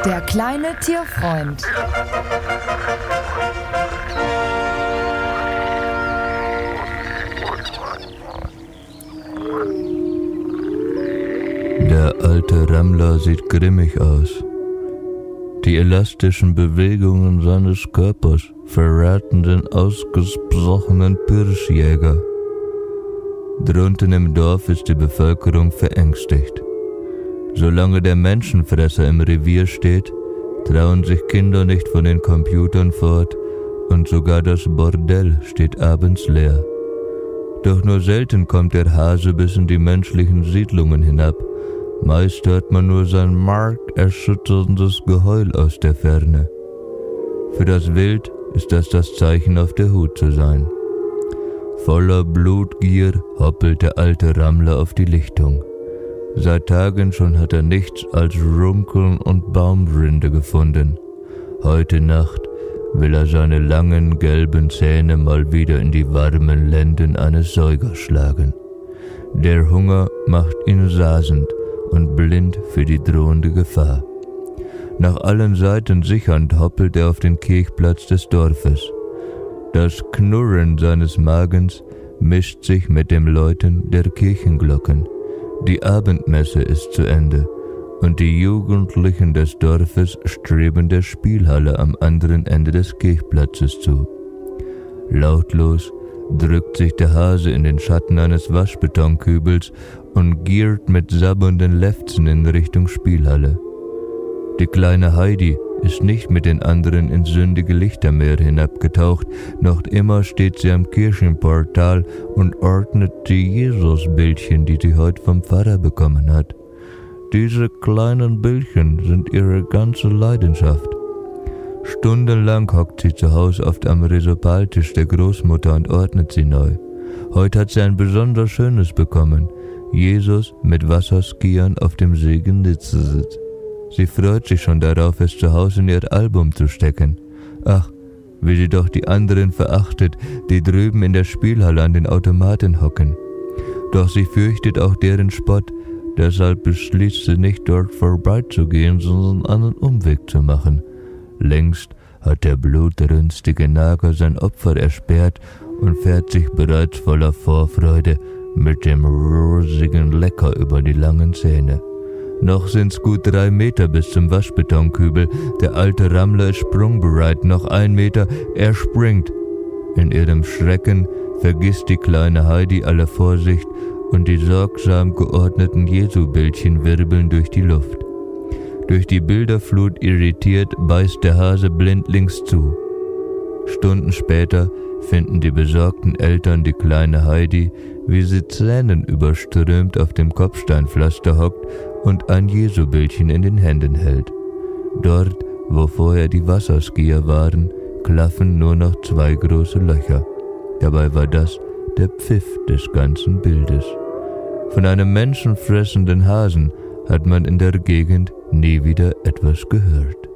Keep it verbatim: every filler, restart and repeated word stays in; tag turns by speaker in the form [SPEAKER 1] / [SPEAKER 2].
[SPEAKER 1] Der kleine Tierfreund.
[SPEAKER 2] Der alte Rammler sieht grimmig aus. Die elastischen Bewegungen seines Körpers verraten den ausgesprochenen Pirschjäger. Drunten im Dorf ist die Bevölkerung verängstigt. Solange der Menschenfresser im Revier steht, trauen sich Kinder nicht von den Computern fort und sogar das Bordell steht abends leer. Doch nur selten kommt der Hase bis in die menschlichen Siedlungen hinab. Meist hört man nur sein markerschütterndes Geheul aus der Ferne. Für das Wild ist das das Zeichen, auf der Hut zu sein. Voller Blutgier hoppelt der alte Rammler auf die Lichtung. Seit Tagen schon hat er nichts als Runkeln und Baumrinde gefunden. Heute Nacht will er seine langen gelben Zähne mal wieder in die warmen Lenden eines Säugers schlagen. Der Hunger macht ihn rasend und blind für die drohende Gefahr. Nach allen Seiten sichernd hoppelt er auf den Kirchplatz des Dorfes. Das Knurren seines Magens mischt sich mit dem Läuten der Kirchenglocken. Die Abendmesse ist zu Ende und die Jugendlichen des Dorfes streben der Spielhalle am anderen Ende des Kirchplatzes zu. Lautlos drückt sich der Hase in den Schatten eines Waschbetonkübels und giert mit sabbernden Lefzen in Richtung Spielhalle. Die kleine Heidi ist nicht mit den anderen ins sündige Lichtermeer hinabgetaucht, noch immer steht sie am Kirchenportal und ordnet die Jesusbildchen, die sie heute vom Pfarrer bekommen hat. Diese kleinen Bildchen sind ihre ganze Leidenschaft. Stundenlang hockt sie zu Hause oft am Resopaltisch der Großmutter und ordnet sie neu. Heute hat sie ein besonders schönes bekommen. Jesus mit Wasserskiern auf dem See Gnitzesitz. Sie freut sich schon darauf, es zu Hause in ihr Album zu stecken. Ach, wie sie doch die anderen verachtet, die drüben in der Spielhalle an den Automaten hocken. Doch sie fürchtet auch deren Spott, deshalb beschließt sie nicht dort vorbeizugehen, sondern einen Umweg zu machen. Längst hat der blutrünstige Nager sein Opfer ersperrt und fährt sich bereits voller Vorfreude mit dem rosigen Lecker über die langen Zähne. Noch sind's gut drei Meter bis zum Waschbetonkübel. Der alte Rammler ist sprungbereit. Noch ein Meter, er springt. In ihrem Schrecken vergisst die kleine Heidi alle Vorsicht und die sorgsam geordneten Jesu-Bildchen wirbeln durch die Luft. Durch die Bilderflut irritiert beißt der Hase blindlings zu. Stunden später finden die besorgten Eltern die kleine Heidi, wie sie tränenüberströmt auf dem Kopfsteinpflaster hockt und ein Jesu-Bildchen in den Händen hält. Dort, wo vorher die Wasserskier waren, klaffen nur noch zwei große Löcher. Dabei war das der Pfiff des ganzen Bildes. Von einem menschenfressenden Hasen hat man in der Gegend nie wieder etwas gehört.